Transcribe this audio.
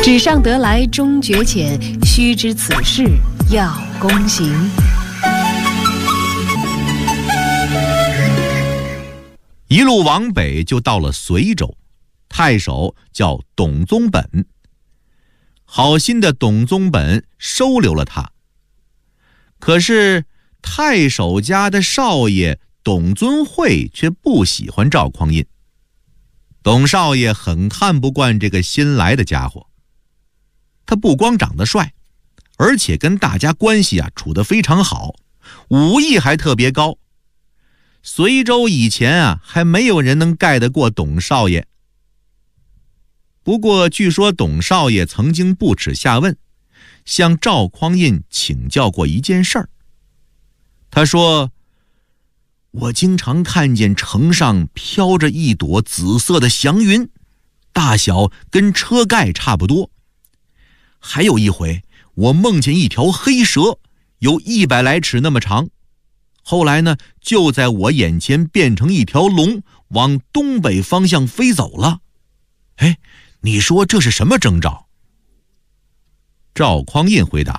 纸上得来终觉浅，须知此事要躬行。 一路往北就到了随州，太守叫董宗本。好心的董宗本收留了他，可是太守家的少爷董遵会却不喜欢赵匡胤。董少爷很看不惯这个新来的家伙，他不光长得帅，而且跟大家关系处得非常好，武艺还特别高。随州以前还没有人能盖得过董少爷。不过据说董少爷曾经不耻下问，向赵匡胤请教过一件事儿。他说：我经常看见城上飘着一朵紫色的祥云，大小跟车盖差不多。还有一回，我梦见一条黑蛇，有100来尺那么长。后来呢，就在我眼前变成一条龙，往东北方向飞走了。哎，你说这是什么征兆？赵匡胤回答：